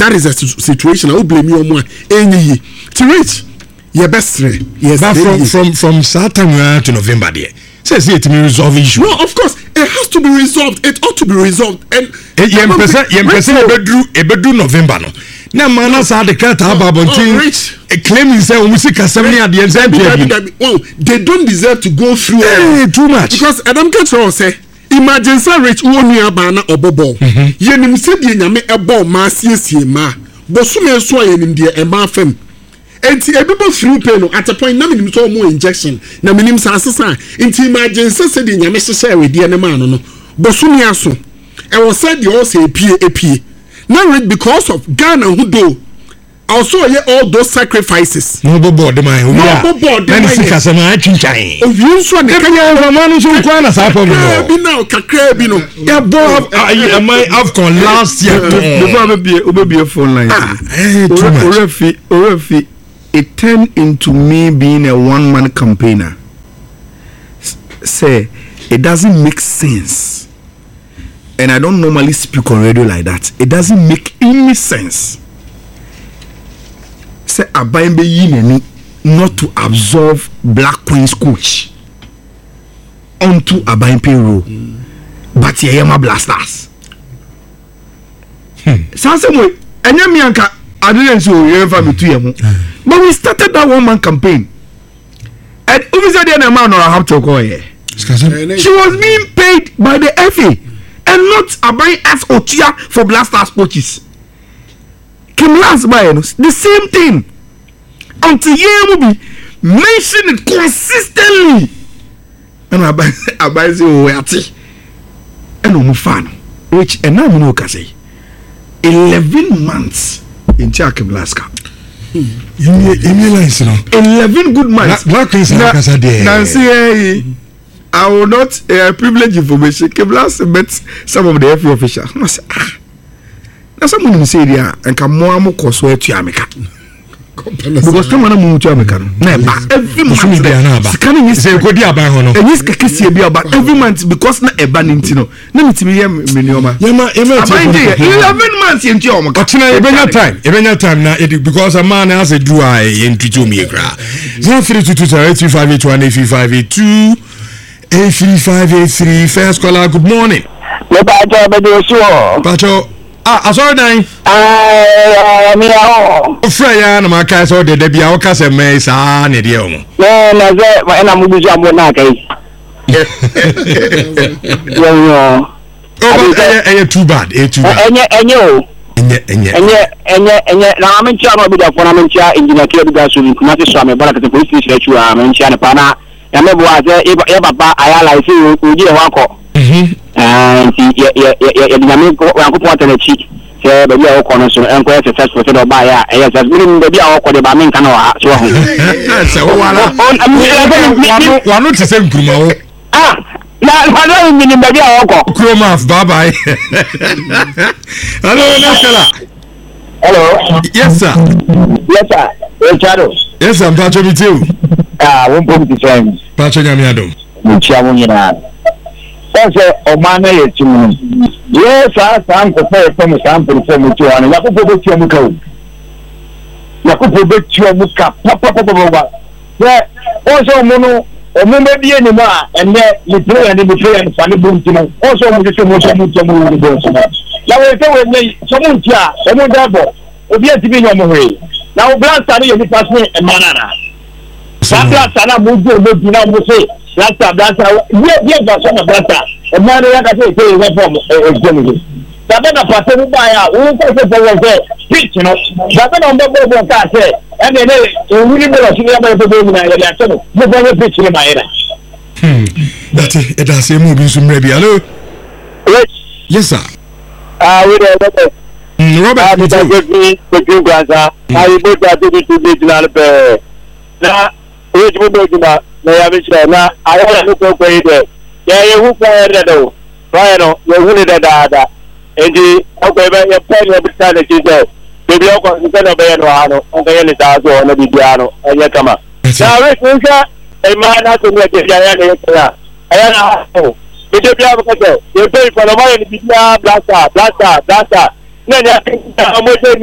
that is a situation. I will blame you more. Any to reach your best friend. Yes, but from Saturday to November, there. Says it to be resolved issue. No, of course, it has to be resolved. It ought to be resolved. And you November no. Now, man, as I the cat about claiming say we see Casamia at the end. They don't deserve to go through too much because Adam Ketchell say. Imagine say rich one year bana obobo. Yenim se die nyame ebo ma siesie ma. Bosume so yenim die e ma fam. Enti ebebo through pain no at a point na minim so mo injection na minim sa asesa. Enti imagine say die nyame hye we die ne ma no no. Bosume aso. E wo say die o say epie. Now rich because of Ghana who do also all those sacrifices. No board man. No board. Then see Casamia chinchan. Of you so na man so kwana sa pa mo. Bi now kakra bi no. Ya board am I AFCON last year. Before be a phone line. Orefi it turned into me being a one-man campaigner. Say it doesn't make sense. And I don't normally speak on radio like that. It doesn't make any sense. Say Abayembe Yineni not to absorb Black Queen's coach onto Abayembe role, but Yema Blasters. Sansemwe, Enyamianka, I didn't say but we started that one-man campaign. And obviously the man or I have to go here. She was being paid by the FA and not Abayembe as Ochia for Blasters coaches. Kim last by the same thing until you will be mention it consistently. And I say, oh, and I'm fan, which and now no can say 11 months in Chakiblaska. 11 good months. Nancy, I will not privilege information. Kiblas met some of the FA officials. I say, someone will say there and come more cosway to America. Because someone moved to America. Every month, scanning is a good year by honor. And this case here about every month because not a banning tino. Let me tell you, 11 months in Joma. Even time now, because a man has a dry in Titumigra. 0322835818582 83583 first caller. Good morning. Pacho. I saw nine. Freya and my cats or the Debbie Alcas and Mays are an idiom. And I'm moving to too bad. And I'm in charge of the Fonamentia in the Kiagas in Kumatisha, but the police station, I'm in Chanapana. And never was ever I like you, Wako. And the cheek. Say, but you are cornerstone and quite successful to buy. Yes, as meaning the Bia or the Bamin Canoa. So, one not the same Kumo. I don't mean the Bia or Kromaf. Bye bye. Hello, Nashela. Hello. Yes, sir. Yes, sir. Yes, I'm Pacho with you. Won't put the same. Pacho Yamiado. That's a man. Yes, I'm prepared from a sample from the two and Yakubo. Papa. Yeah, also Mono, or maybe anymore, and then you play and you play and funny boom. Also, we just want to move. Now, we tell me someone, someone double. We have to be on the way. Now, Blast are you pass me a banana. Blast are moved to now, we say. Blasta, yeah, Blasta. A man like I say, from Germany. That person who buy out, who takes it for pitch, you know. That on the board can say, and then you really know she never to do in the pitch in my area. That's it. That's a movie. Some maybe. Hello. Yes, sir. Robert, with you, Gaza. I would have to be which would do that. I want to go there. Yeah, you will play that though. Ryan, you're really that. And the okay, you're playing every time that you go. Maybe I'll go to the Bayano, and the Elitazo, and the Biano, and you come up. Now, Rick, a man has to make it. I know. You pay for the money, Blasta. Then I think